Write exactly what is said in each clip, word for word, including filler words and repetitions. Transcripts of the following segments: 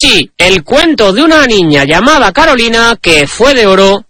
Sí, el cuento de una niña llamada Carolina que fue de oro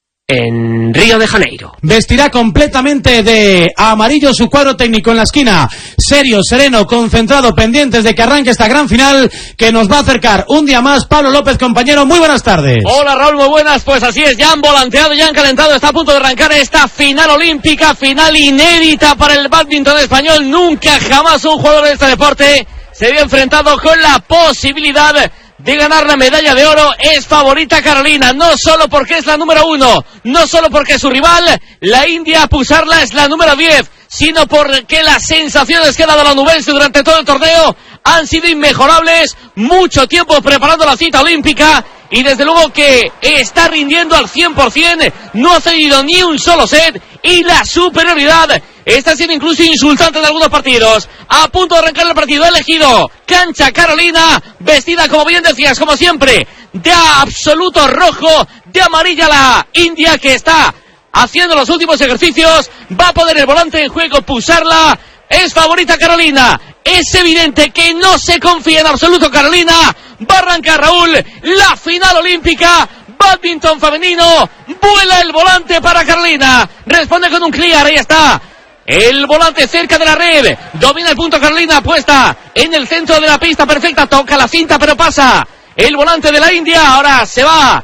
en Río de Janeiro. Vestirá completamente de amarillo su cuadro técnico en la esquina. Serio, sereno, concentrado, pendientes de que arranque esta gran final que nos va a acercar un día más. Pablo López, compañero, muy buenas tardes. Hola Raúl, muy buenas. Pues así es, ya han volanteado, ya han calentado. Está a punto de arrancar esta final olímpica, final inédita para el bádminton español. Nunca jamás un jugador de este deporte se había enfrentado con la posibilidad de ganar la medalla de oro. Es favorita Carolina, no solo porque es la número uno, no solo porque su rival, la India Pusarla, es la número diez, sino porque las sensaciones que ha dado la nubense durante todo el torneo han sido inmejorables. Mucho tiempo preparando la cita olímpica y desde luego que está rindiendo al cien por ciento, no ha cedido ni un solo set y la superioridad está siendo incluso insultante en algunos partidos. A punto de arrancar el partido, ha elegido cancha Carolina, vestida, como bien decías, como siempre, de absoluto rojo, de amarilla la India, que está haciendo los últimos ejercicios. Va a poner el volante en juego, Pusarla. Es favorita Carolina. Es evidente que no se confía en absoluto Carolina. Va a arrancar, Raúl, la final olímpica. Bádminton femenino. Vuela el volante para Carolina. Responde con un clear. Ahí está el volante cerca de la red. Domina el punto Carolina. Puesta en el centro de la pista. Perfecta. Toca la cinta, pero pasa el volante de la India. Ahora se va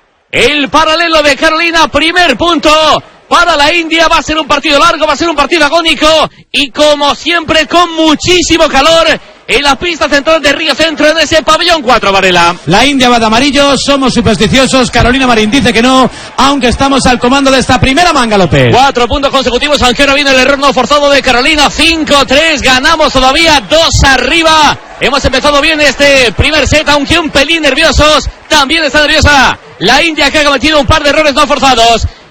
el paralelo de Carolina. Primer punto para la India. Va a ser un partido largo, va a ser un partido agónico y como siempre con muchísimo calor en la pista central de Río Centro, en ese pabellón cuatro, Varela. La India va de amarillo, somos supersticiosos. Carolina Marín dice que no, aunque estamos al comando de esta primera manga, López. Cuatro puntos consecutivos, aunque ahora viene el error no forzado de Carolina. Cinco tres, ganamos todavía, dos arriba. Hemos empezado bien este primer set, aunque un pelín nerviosos. También está nerviosa la India, que ha cometido un par de errores no forzados.